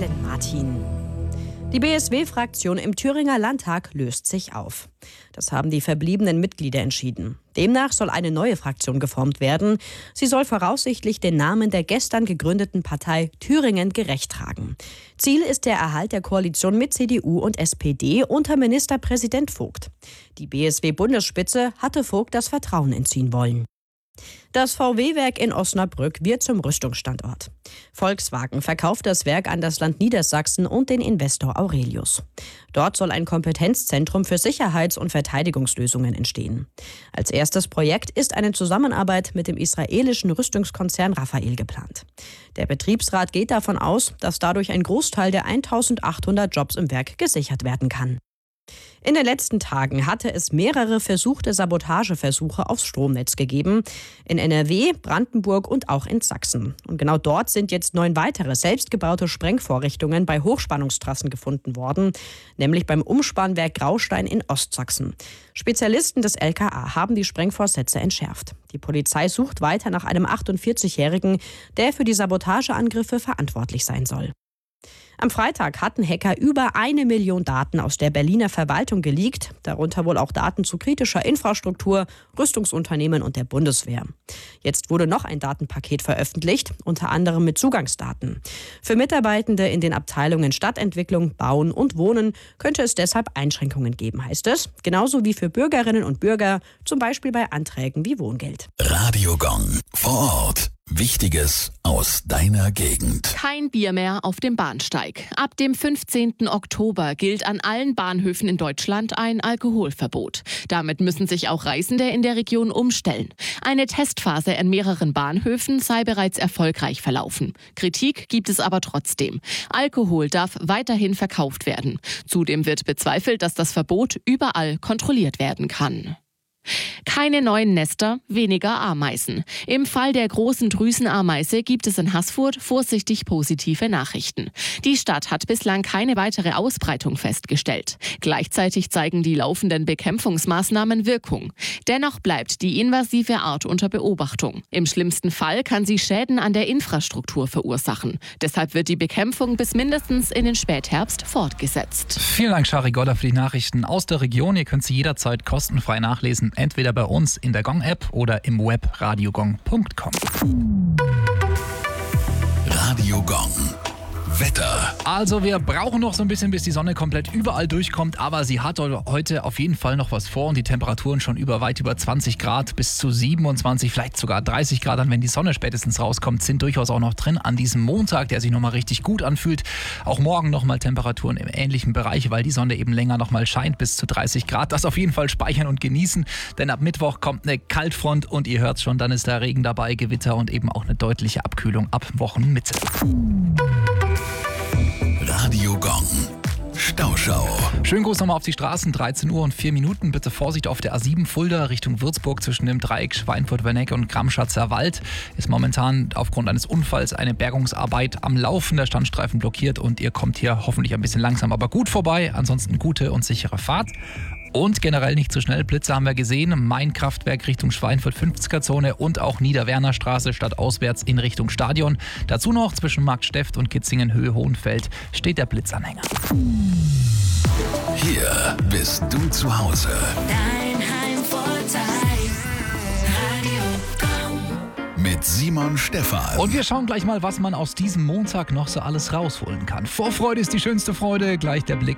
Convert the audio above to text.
Helen Martin. Die BSW-Fraktion im Thüringer Landtag löst sich auf. Das haben die verbliebenen Mitglieder entschieden. Demnach soll eine neue Fraktion geformt werden. Sie soll voraussichtlich den Namen der gestern gegründeten Partei Thüringen gerecht tragen. Ziel ist der Erhalt der Koalition mit CDU und SPD unter Ministerpräsident Vogt. Die BSW-Bundesspitze hatte Vogt das Vertrauen entziehen wollen. Das VW-Werk in Osnabrück wird zum Rüstungsstandort. Volkswagen verkauft das Werk an das Land Niedersachsen und den Investor Aurelius. Dort soll ein Kompetenzzentrum für Sicherheits- und Verteidigungslösungen entstehen. Als erstes Projekt ist eine Zusammenarbeit mit dem israelischen Rüstungskonzern Rafael geplant. Der Betriebsrat geht davon aus, dass dadurch ein Großteil der 1800 Jobs im Werk gesichert werden kann. In den letzten Tagen hatte es mehrere versuchte Sabotageversuche aufs Stromnetz gegeben. In NRW, Brandenburg und auch in Sachsen. Und genau dort sind jetzt 9 weitere selbstgebaute Sprengvorrichtungen bei Hochspannungstrassen gefunden worden, nämlich beim Umspannwerk Graustein in Ostsachsen. Spezialisten des LKA haben die Sprengvorsätze entschärft. Die Polizei sucht weiter nach einem 48-Jährigen, der für die Sabotageangriffe verantwortlich sein soll. Am Freitag hatten Hacker über 1 Million Daten aus der Berliner Verwaltung geleakt, darunter wohl auch Daten zu kritischer Infrastruktur, Rüstungsunternehmen und der Bundeswehr. Jetzt wurde noch ein Datenpaket veröffentlicht, unter anderem mit Zugangsdaten. Für Mitarbeitende in den Abteilungen Stadtentwicklung, Bauen und Wohnen könnte es deshalb Einschränkungen geben, heißt es. Genauso wie für Bürgerinnen und Bürger, zum Beispiel bei Anträgen wie Wohngeld. Radio Gong vor Ort. Wichtiges aus deiner Gegend. Kein Bier mehr auf dem Bahnsteig. Ab dem 15. Oktober gilt an allen Bahnhöfen in Deutschland ein Alkoholverbot. Damit müssen sich auch Reisende in der Region umstellen. Eine Testphase in mehreren Bahnhöfen sei bereits erfolgreich verlaufen. Kritik gibt es aber trotzdem. Alkohol darf weiterhin verkauft werden. Zudem wird bezweifelt, dass das Verbot überall kontrolliert werden kann. Keine neuen Nester, weniger Ameisen. Im Fall der großen Drüsenameise gibt es in Haßfurt vorsichtig positive Nachrichten. Die Stadt hat bislang keine weitere Ausbreitung festgestellt. Gleichzeitig zeigen die laufenden Bekämpfungsmaßnahmen Wirkung. Dennoch bleibt die invasive Art unter Beobachtung. Im schlimmsten Fall kann sie Schäden an der Infrastruktur verursachen. Deshalb wird die Bekämpfung bis mindestens in den Spätherbst fortgesetzt. Vielen Dank, Shari Godder, für die Nachrichten aus der Region. Ihr könnt sie jederzeit kostenfrei nachlesen. Entweder bei uns in der Gong-App oder im Web radiogong.com. Radio Gong. Wetter. Also wir brauchen noch so ein bisschen, bis die Sonne komplett überall durchkommt, aber sie hat heute auf jeden Fall noch was vor und die Temperaturen schon weit über 20 Grad bis zu 27, vielleicht sogar 30 Grad, dann wenn die Sonne spätestens rauskommt, sind durchaus auch noch drin an diesem Montag, der sich nochmal richtig gut anfühlt. Auch morgen nochmal Temperaturen im ähnlichen Bereich, weil die Sonne eben länger nochmal scheint, bis zu 30 Grad. Das auf jeden Fall speichern und genießen, denn ab Mittwoch kommt eine Kaltfront und ihr hört schon, dann ist da Regen dabei, Gewitter und eben auch eine deutliche Abkühlung ab Wochenmitte. Radio Gong. Stauschau. Schönen Gruß nochmal auf die Straßen, 13 Uhr und 4 Minuten. Bitte Vorsicht auf der A7 Fulda Richtung Würzburg zwischen dem Dreieck Schweinfurt-Werneck und Gramschatzer Wald. Ist momentan aufgrund eines Unfalls eine Bergungsarbeit am Laufen. Der Standstreifen blockiert und ihr kommt hier hoffentlich ein bisschen langsam, aber gut vorbei. Ansonsten gute und sichere Fahrt. Und generell nicht zu schnell. Blitze haben wir gesehen. Main-Kraftwerk Richtung Schweinfurt 50er-Zone und auch Niederwerner-Straße stadtauswärts in Richtung Stadion. Dazu noch zwischen Marktsteft und Kitzingen Höhe Hohenfeld steht der Blitzanhänger. Hier bist du zu Hause. Dein Heimvorteil. Radio Gong. Mit Simon Stephan. Und wir schauen gleich mal, was man aus diesem Montag noch so alles rausholen kann. Vorfreude ist die schönste Freude. Gleich der Blick